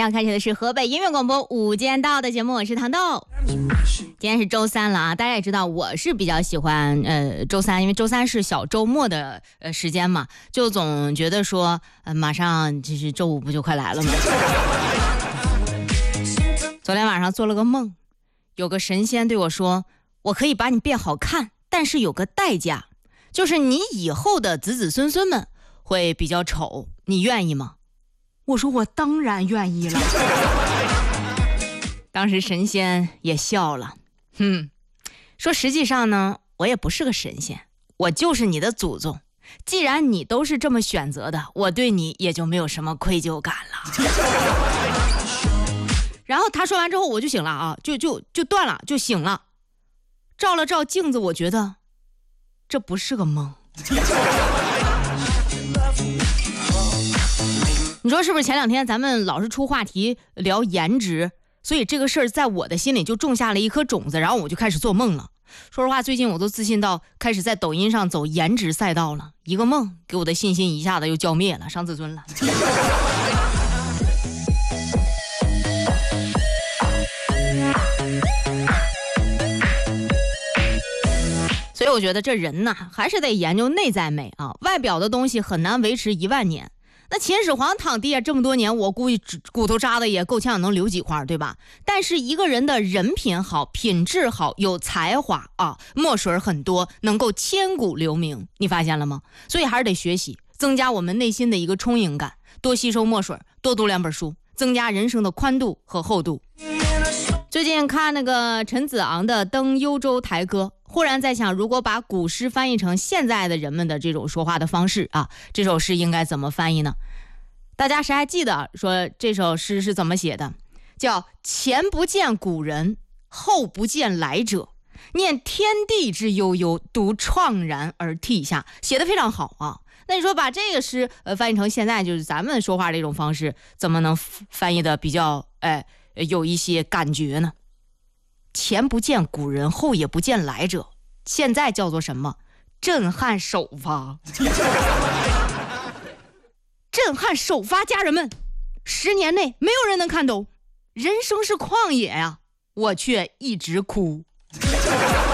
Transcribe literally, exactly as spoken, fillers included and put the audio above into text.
要开始的是河北音乐广播午间到的节目，我是糖豆。今天是周三了啊，大家也知道我是比较喜欢呃周三，因为周三是小周末的呃时间嘛，就总觉得说呃马上就是周五不就快来了吗？昨天晚上做了个梦，有个神仙对我说，我可以把你变好看，但是有个代价，就是你以后的子子孙孙们会比较丑，你愿意吗？我说我当然愿意了。当时神仙也笑了，哼，说实际上呢，我也不是个神仙，我就是你的祖宗。既然你都是这么选择的，我对你也就没有什么愧疚感了。然后他说完之后，我就醒了啊，就就就断了，就醒了。照了照镜子，我觉得这不是个梦。你说是不是？前两天咱们老是出话题聊颜值，所以这个事儿在我的心里就种下了一颗种子，然后我就开始做梦了。说实话，最近我都自信到开始在抖音上走颜值赛道了，一个梦给我的信心一下子又浇灭了，伤自尊了。所以我觉得这人呐，还是得研究内在美啊，外表的东西很难维持一万年。那秦始皇躺地下这么多年，我估计骨头扎的也够呛能留几块，对吧？但是一个人的人品好，品质好，有才华啊，墨水很多，能够千古留名，你发现了吗？所以还是得学习，增加我们内心的一个充盈感，多吸收墨水，多读两本书，增加人生的宽度和厚度。最近看那个陈子昂的《登幽州台歌》，忽然在想，如果把古诗翻译成现在的人们的这种说话的方式啊，这首诗应该怎么翻译呢？大家谁还记得说这首诗是怎么写的？叫前不见古人，后不见来者，念天地之悠悠，独怆然而涕下，写得非常好啊。那你说把这个诗呃翻译成现在就是咱们说话这种方式，怎么能翻译的比较哎有一些感觉呢？前不见古人，后也不见来者，现在叫做什么？震撼首发。震撼首发，家人们，十年内没有人能看懂，人生是旷野呀、啊，我却一直哭。